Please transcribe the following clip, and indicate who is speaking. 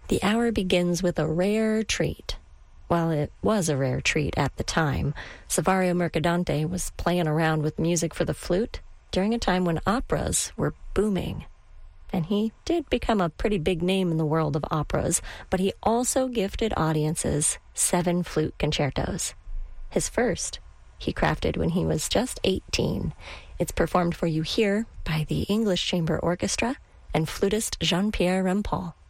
Speaker 1: The hour begins with a rare treat. Well, it was a rare treat at the time. Savario Mercadante was playing around with music for the flute during a time when operas were booming. And he did become a pretty big name in the world of operas, but he also gifted audiences 7 flute concertos. His first, he crafted when he was just 18. It's performed for you here by the English Chamber Orchestra and flutist Jean-Pierre Rampal.